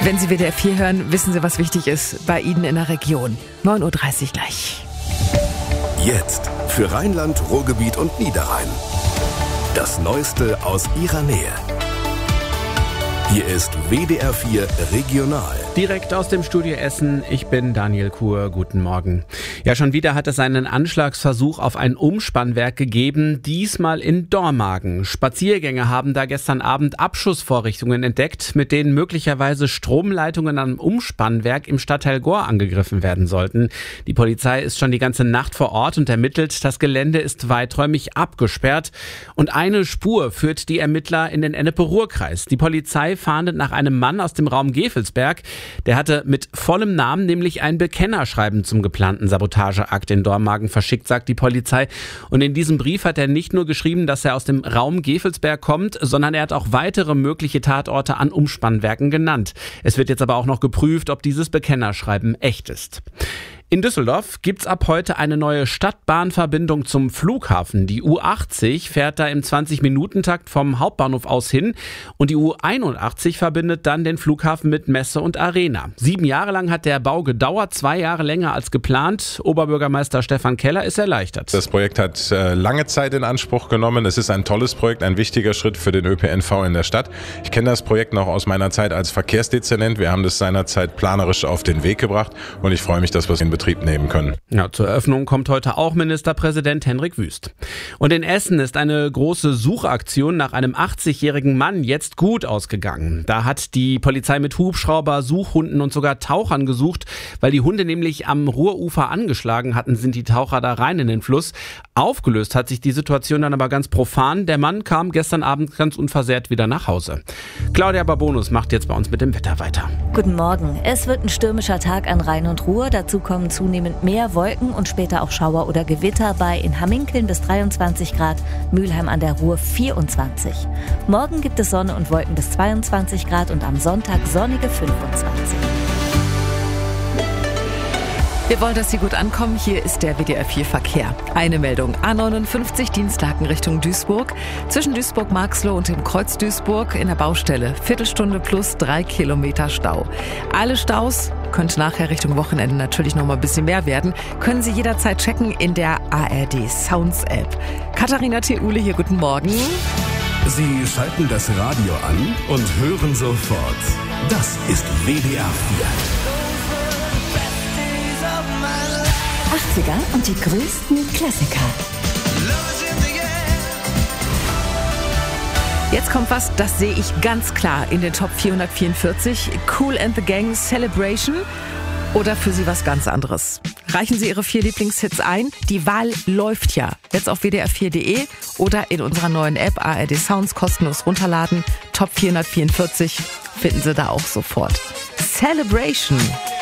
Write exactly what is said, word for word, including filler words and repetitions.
Wenn Sie W D R vier hören, wissen Sie, was wichtig ist bei Ihnen in der Region. neun Uhr dreißig gleich. Jetzt für Rheinland, Ruhrgebiet und Niederrhein. Das Neueste aus Ihrer Nähe. Hier ist W D R vier Regional. Direkt aus dem Studio Essen, ich bin Daniel Kuhr, guten Morgen. Ja, schon wieder hat es einen Anschlagsversuch auf ein Umspannwerk gegeben, diesmal in Dormagen. Spaziergänger haben da gestern Abend Abschussvorrichtungen entdeckt, mit denen möglicherweise Stromleitungen am Umspannwerk im Stadtteil Gohr angegriffen werden sollten. Die Polizei ist schon die ganze Nacht vor Ort und ermittelt, das Gelände ist weiträumig abgesperrt. Und eine Spur führt die Ermittler in den Ennepe-Ruhr-Kreis. Die Polizei fahndet nach einem Mann aus dem Raum Gevelsberg. Der hatte mit vollem Namen nämlich ein Bekennerschreiben zum geplanten Sabotageakt in Dormagen verschickt, sagt die Polizei. Und in diesem Brief hat er nicht nur geschrieben, dass er aus dem Raum Gevelsberg kommt, sondern er hat auch weitere mögliche Tatorte an Umspannwerken genannt. Es wird jetzt aber auch noch geprüft, ob dieses Bekennerschreiben echt ist. In Düsseldorf gibt's ab heute eine neue Stadtbahnverbindung zum Flughafen. Die U achtzig fährt da im zwanzig-Minuten-Takt vom Hauptbahnhof aus hin und die U einundachtzig verbindet dann den Flughafen mit Messe und Arena. Sieben Jahre lang hat der Bau gedauert, zwei Jahre länger als geplant. Oberbürgermeister Stefan Keller ist erleichtert. Das Projekt hat äh, lange Zeit in Anspruch genommen. Es ist ein tolles Projekt, ein wichtiger Schritt für den Ö P N V in der Stadt. Ich kenne das Projekt noch aus meiner Zeit als Verkehrsdezernent. Wir haben das seinerzeit planerisch auf den Weg gebracht und ich freue mich, dass wir es in Betrieb nehmen können. Ja, zur Eröffnung kommt heute auch Ministerpräsident Henrik Wüst. Und in Essen ist eine große Suchaktion nach einem achtzigjährigen Mann jetzt gut ausgegangen. Da hat die Polizei mit Hubschrauber, Suchhunden und sogar Tauchern gesucht, weil die Hunde nämlich am Ruhrufer angeschlagen hatten, sind die Taucher da rein in den Fluss. Aufgelöst hat sich die Situation dann aber ganz profan. Der Mann kam gestern Abend ganz unversehrt wieder nach Hause. Claudia Babonus macht jetzt bei uns mit dem Wetter weiter. Guten Morgen. Es wird ein stürmischer Tag an Rhein und Ruhr. Dazu kommen zunehmend mehr Wolken und später auch Schauer oder Gewitter bei in Hamminkeln bis dreiundzwanzig Grad, Mülheim an der Ruhr vierundzwanzig. Morgen gibt es Sonne und Wolken bis zweiundzwanzig Grad und am Sonntag sonnige fünfundzwanzig. Wir wollen, dass Sie gut ankommen. Hier ist der W D R vier Verkehr. Eine Meldung. A neunundfünfzig Dienstlaken Richtung Duisburg. Zwischen Duisburg-Marxloh und dem Kreuz Duisburg in der Baustelle. Viertelstunde plus drei Kilometer Stau. Alle Staus, könnte nachher Richtung Wochenende natürlich noch mal ein bisschen mehr werden, können Sie jederzeit checken in der A R D Sounds App. Katharina Theule hier, guten Morgen. Sie schalten das Radio an und hören sofort. Das ist W D R vier. achtziger und die größten Klassiker. Jetzt kommt was, das sehe ich ganz klar in den Top vierhundertvierundvierzig. Kool and the Gang, Celebration oder für Sie was ganz anderes. Reichen Sie Ihre vier Lieblingshits ein. Die Wahl läuft ja. Jetzt auf W D R vier Punkt de oder in unserer neuen App A R D Sounds kostenlos runterladen. Top vierhundertvierundvierzig finden Sie da auch sofort. Celebration.